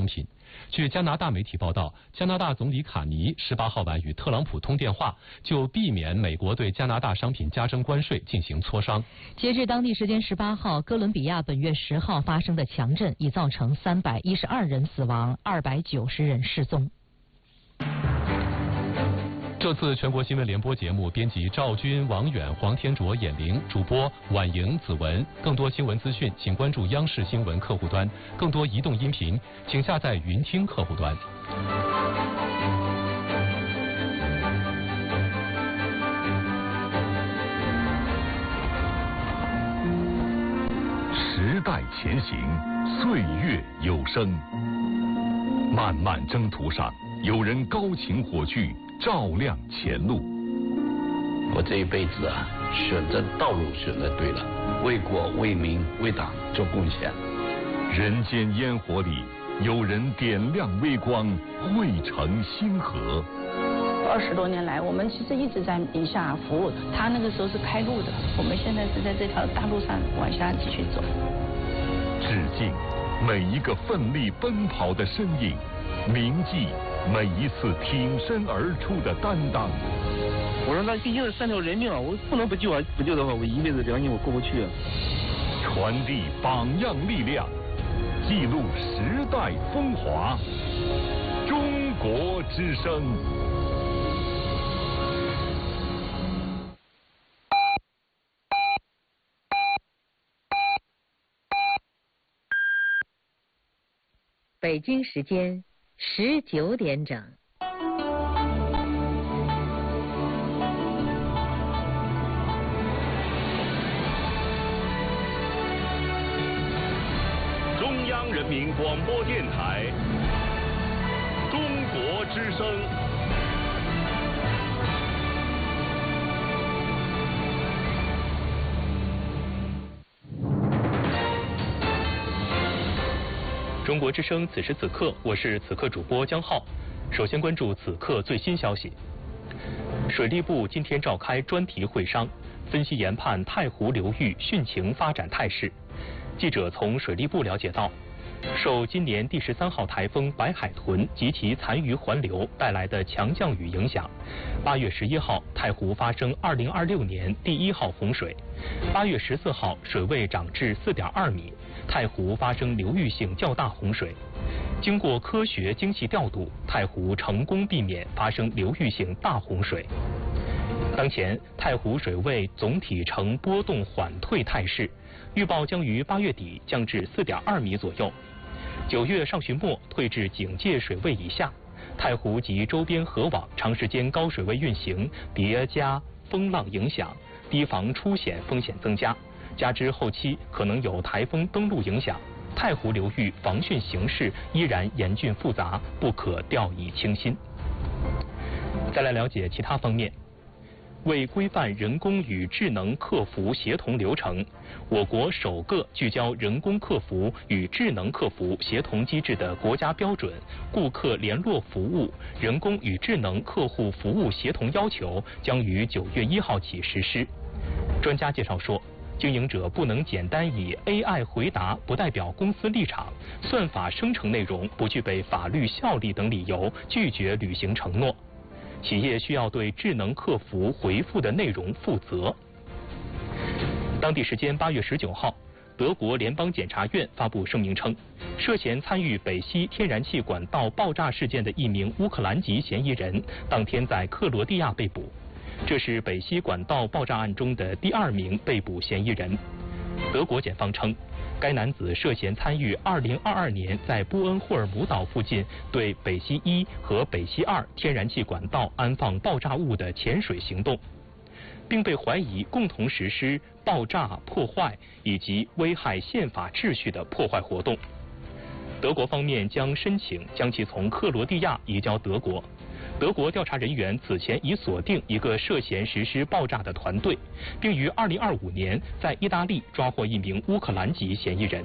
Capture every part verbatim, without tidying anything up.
商品。据加拿大媒体报道，加拿大总理卡尼十八号晚与特朗普通电话，就避免美国对加拿大商品加征关税进行磋商。 截至当地时间十八号，哥伦比亚本月十号发生的强震已造成三百一十二人死亡，二百九十人失踪。 这次全国新闻联播节目，编辑赵军、王远、黄天卓、闫玲，主播婉莹、子文。更多新闻资讯，请关注央视新闻客户端；更多移动音频，请下载云听客户端。 时代前行，岁月有声。漫漫征途上，有人高擎火炬，照亮前路。 我这一辈子啊，选择道路选择对了，为国为民为党做贡献。 人间烟火里，有人点亮微光，汇成星河。 二十多年来，我们其实一直在宁夏服务，他那个时候是开路的，我们现在是在这条大路上往下继续走。 致敬每一个奋力奔跑的身影，铭记每一次挺身而出的担当。 我说那毕竟是三条人命啊，我不能不救啊！不救的话，我一辈子良心我过不去啊。 传递榜样力量，记录时代风华。中国之声。 北京时间十九点整。 中央人民广播电台，中国之声。 中国之声，此时此刻，我是此刻主播江浩。首先关注此刻最新消息。水利部今天召开专题会商，分析研判太湖流域汛情发展态势。记者从水利部了解到，受今年第十三号台风白海豚及其残余环流带来的强降雨影响，八月十一号太湖发生二零二六年第一号洪水，八月十四号水位涨至四点二米，太湖发生流域性较大洪水。经过科学精细调度，太湖成功避免发生流域性大洪水。当前太湖水位总体呈波动缓退态势，预报将于八月底降至四点二米左右，九月上旬末退至警戒水位以下。太湖及周边河网长时间高水位运行，叠加风浪影响，堤防出险风险增加，加之后期可能有台风登陆影响，太湖流域防汛形势依然严峻复杂，不可掉以轻心。再来了解其他方面。为规范人工与智能客服协同流程，我国首个聚焦人工客服与智能客服协同机制的国家标准《顾客联络服务人工与智能客户服务协同要求》将于九月一号起实施。专家介绍说，经营者不能简单以 A I 回答不代表公司立场、算法生成内容不具备法律效力等理由拒绝履行承诺。企业需要对智能客服回复的内容负责。当地时间八月十九号，德国联邦检察院发布声明称，涉嫌参与北溪天然气管道爆炸事件的一名乌克兰籍嫌疑人，当天在克罗地亚被捕。这是北溪管道爆炸案中的第二名被捕嫌疑人。德国检方称，该男子涉嫌参与二零二二年在波恩霍尔姆岛附近对北溪一和北溪二天然气管道安放爆炸物的潜水行动，并被怀疑共同实施爆炸、破坏以及危害宪法秩序的破坏活动。德国方面将申请将其从克罗地亚移交德国。德国调查人员此前已锁定一个涉嫌实施爆炸的团队，并于二零二五年在意大利抓获一名乌克兰籍嫌疑人。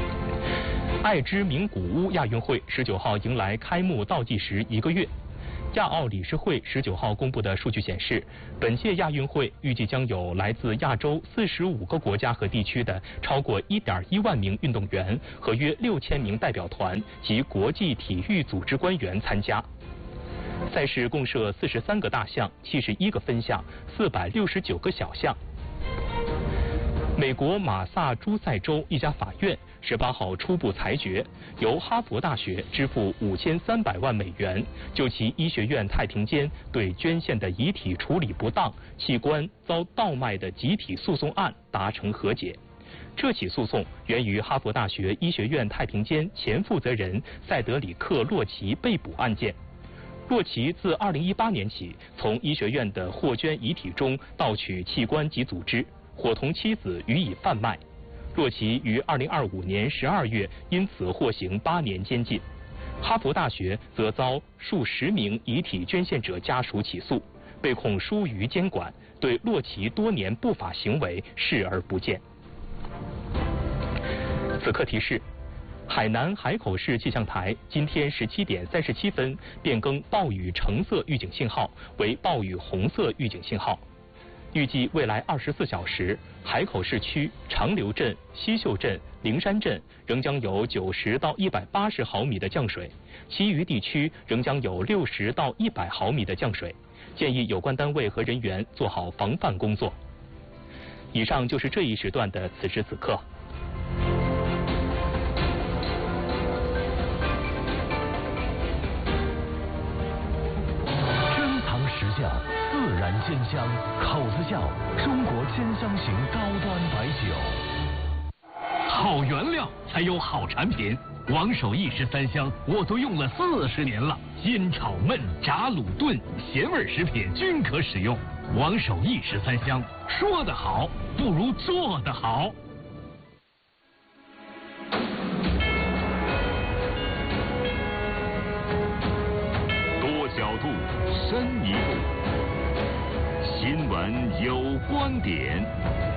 爱知名古屋亚运会十九号迎来开幕倒计时一个月， 亚奥理事会十九号公布的数据显示，本届亚运会预计将有来自亚洲四十五个国家和地区的超过一点一万名运动员和约六千名代表团及国际体育组织官员参加。赛事共设四十三个大项、七十一个分项、四百六十九个小项。美国马萨诸塞州一家法院十八号初步裁决，由哈佛大学支付五千三百万美元，就其医学院太平间对捐献的遗体处理不当、器官遭盗卖的集体诉讼案达成和解。这起诉讼源于哈佛大学医学院太平间前负责人塞德里克·洛奇被捕案件。洛奇自二零一八年起，从医学院的获捐遗体中盗取器官及组织，伙同妻子予以贩卖。洛奇于二零二五年十二月因此获刑八年监禁。哈佛大学则遭数十名遗体捐献者家属起诉，被控疏于监管，对洛奇多年不法行为视而不见。此刻提示：海南海口市气象台今天十七点三十七分变更暴雨橙色预警信号为暴雨红色预警信号。预计未来二十四小时，海口市区、长留镇、西秀镇、灵山镇仍将有九十到一百八十毫米的降水，其余地区仍将有六十到一百毫米的降水。建议有关单位和人员做好防范工作。以上就是这一时段的此时此刻。 珍藏实价，自然鲜香，口子窖中国鲜香型高端白酒。好原料才有好产品。王守义十三香我都用了四十年了，煎炒焖炸卤炖咸味食品均可使用。王守义十三香，说得好不如做得好。多角度，深一步，新闻有观点。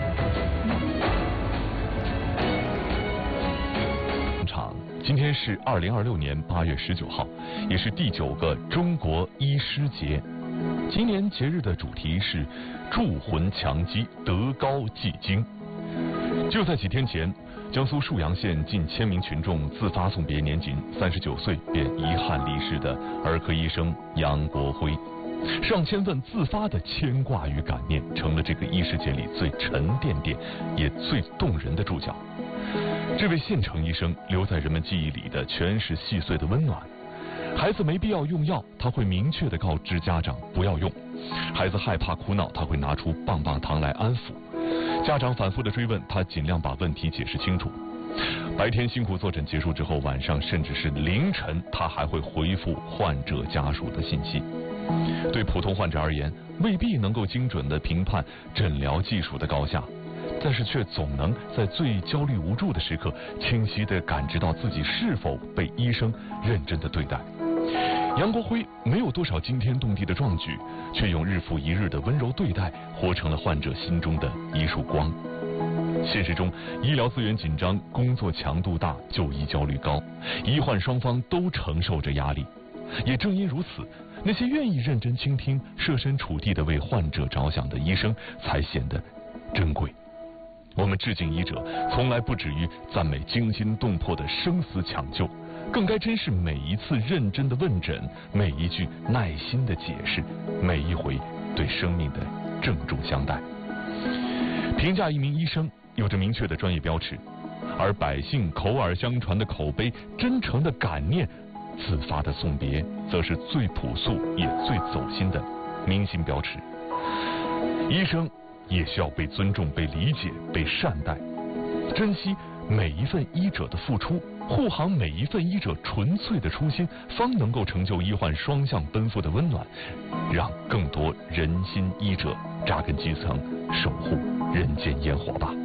场今天是二零二六年八月十九号，也是第九个中国医师节。今年节日的主题是铸魂强基，德高继精。就在几天前，江苏沭阳县近千名群众自发送别年仅三十九岁便遗憾离世的儿科医生杨国辉。上千份自发的牵挂与感念，成了这个医师节里最沉甸甸也最动人的注脚。这位县城医生留在人们记忆里的全是细碎的温暖。孩子没必要用药，他会明确地告知家长不要用；孩子害怕哭闹，他会拿出棒棒糖来安抚；家长反复的追问，他尽量把问题解释清楚。白天辛苦坐诊结束之后，晚上甚至是凌晨，他还会回复患者家属的信息。对普通患者而言，未必能够精准地评判诊疗技术的高下，但是却总能在最焦虑无助的时刻，清晰地感知到自己是否被医生认真地对待。杨国辉没有多少惊天动地的壮举，却用日复一日的温柔对待，活成了患者心中的一束光。现实中，医疗资源紧张，工作强度大，就医焦虑高，医患双方都承受着压力。也正因如此，那些愿意认真倾听、设身处地的为患者着想的医生，才显得珍贵。我们致敬医者，从来不止于赞美惊心动魄的生死抢救，更该珍视每一次认真的问诊，每一句耐心的解释，每一回对生命的郑重相待。评价一名医生有着明确的专业标尺，而百姓口耳相传的口碑、真诚的感念、自发的送别，则是最朴素也最走心的明星标尺。医生也需要被尊重、被理解、被善待，珍惜每一份医者的付出，护航每一份医者纯粹的初心，方能够成就医患双向奔赴的温暖，让更多人心医者扎根基层，守护人间烟火吧。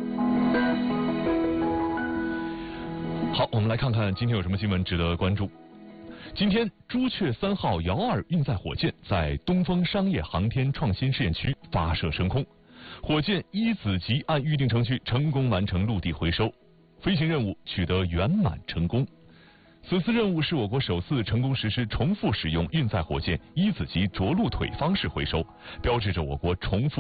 好，我们来看看今天有什么新闻值得关注。今天，朱雀三号遥二运载火箭在东风商业航天创新试验区发射升空。火箭一子级按预定程序成功完成陆地回收，飞行任务取得圆满成功。 此次任务是我国首次成功实施重复使用运载火箭一子级着陆腿方式回收，标志着我国重复